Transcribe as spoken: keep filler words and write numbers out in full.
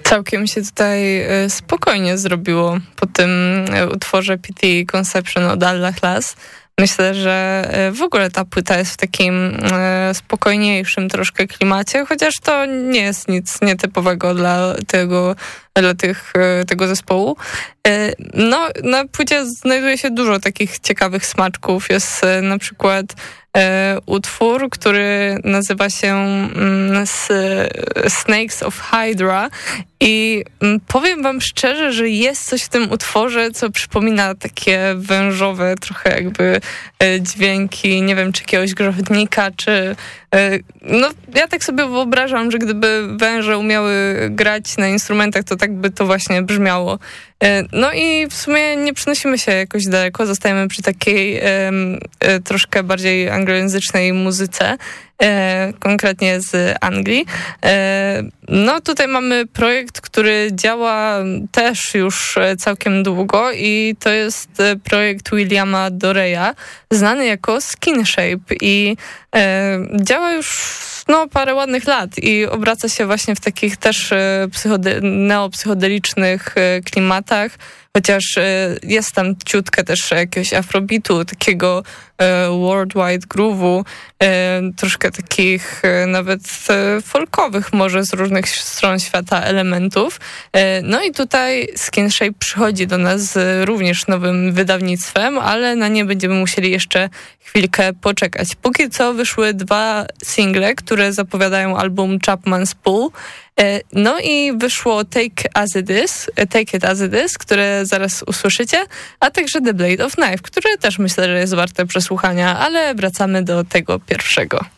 Całkiem się tutaj spokojnie zrobiło po tym utworze P T Conception od Alla Class. Myślę, że w ogóle ta płyta jest w takim spokojniejszym troszkę klimacie, chociaż to nie jest nic nietypowego dla tego, dla tych, tego zespołu. No, na płycie znajduje się dużo takich ciekawych smaczków. Jest na przykład utwór, który nazywa się Snakes of Hydra i powiem wam szczerze, że jest coś w tym utworze, co przypomina takie wężowe trochę jakby dźwięki, nie wiem, czy jakiegoś grzechotnika, czy no ja tak sobie wyobrażam, że gdyby węże umiały grać na instrumentach, to tak by to właśnie brzmiało. No i w sumie nie przenosimy się jakoś daleko, zostajemy przy takiej e, e, troszkę bardziej anglojęzycznej muzyce, e, konkretnie z Anglii. E, no tutaj mamy projekt, który działa też już całkiem długo i to jest projekt Williama Doreya, znany jako Skin Shape i e, działa już no, parę ładnych lat i obraca się właśnie w takich też psychode- neopsychodelicznych klimatach, chociaż jest tam ciutkę też jakiegoś afrobitu, takiego worldwide groove'u, troszkę takich nawet folkowych może z różnych stron świata elementów. No i tutaj Skin Shape przychodzi do nas z również nowym wydawnictwem, ale na nie będziemy musieli jeszcze chwilkę poczekać. Póki co wyszły dwa single, które zapowiadają album Chapman's Pool. No i wyszło Take As It Is, Take It As It Is, które zaraz usłyszycie, a także The Blade of Knife, które też myślę, że jest warte przesłuchania, ale wracamy do tego pierwszego.